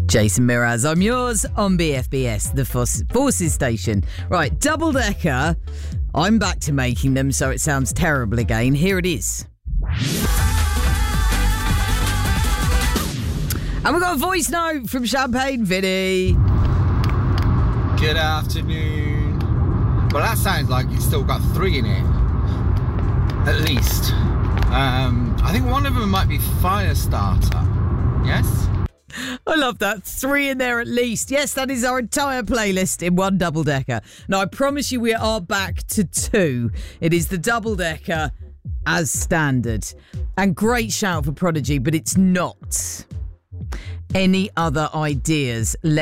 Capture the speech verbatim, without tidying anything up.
Jason Miraz, I'm yours on B F B S, the Forces station. Right, double decker. I'm back to making them, so it sounds terrible again. Here it is. And we've got a voice note from Champagne Vinny. Good afternoon. Well, that sounds like it's still got three in it. At least. Um, I think one of them might be Firestarter. Yes? I love that. Three in there at least. Yes, that is our entire playlist in one double-decker. Now, I promise you we are back to two. It is the double-decker as standard. And great shout for Prodigy, but it's not. Any other ideas? Let